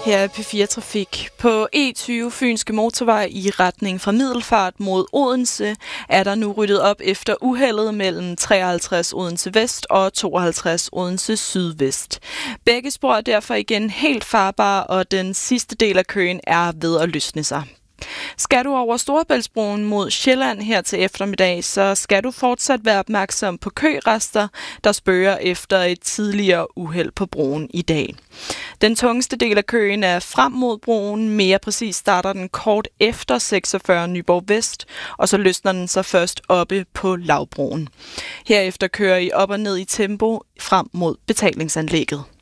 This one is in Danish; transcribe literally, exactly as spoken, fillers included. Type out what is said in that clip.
Her er P fire Trafik. På E tyve Fynske Motorvej i retning fra Middelfart mod Odense er der nu ryddet op efter uheldet mellem treoghalvtreds Odense Vest og tooghalvtreds Odense Sydvest. Begge spor er derfor igen helt farbare, og den sidste del af køen er ved at løsne sig. Skal du over Storebæltsbroen mod Sjælland her til eftermiddag, så skal du fortsat være opmærksom på kørester, der spøger efter et tidligere uheld på broen i dag. Den tungeste del af køen er frem mod broen. Mere præcis starter den kort efter seksogfyrre Nyborg Vest, og så løsner den sig først oppe på Lavbroen. Herefter kører I op og ned i tempo frem mod betalingsanlægget.